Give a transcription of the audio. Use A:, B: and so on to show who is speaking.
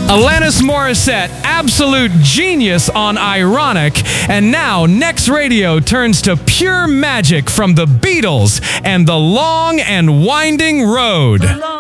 A: Alanis Morissette, absolute genius on Ironic. And now Next Radio turns to pure magic from the Beatles and The Long and Winding Road.